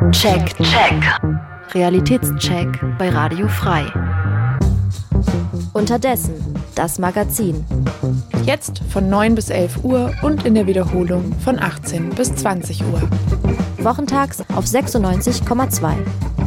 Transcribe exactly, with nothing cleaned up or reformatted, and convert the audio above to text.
Check, check. Realitätscheck bei Radio Frei. Unterdessen, das Magazin. Jetzt von neun bis elf Uhr und in der Wiederholung von achtzehn bis zwanzig Uhr. Wochentags auf sechsundneunzig Komma zwei.